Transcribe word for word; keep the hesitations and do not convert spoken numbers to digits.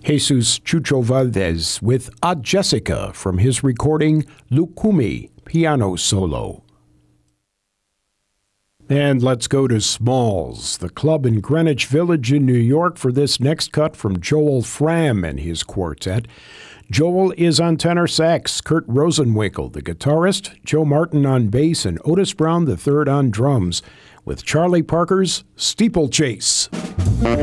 Jesus Chucho Valdez with A Jessica from his recording Lucumi Piano Solo. And let's go to Smalls, the club in Greenwich Village in New York, for this next cut from Joel Fram and his quartet. Joel is on tenor sax, Kurt Rosenwinkel, the guitarist, Joe Martin on bass, and Otis Brown the third on drums, with Charlie Parker's Steeplechase.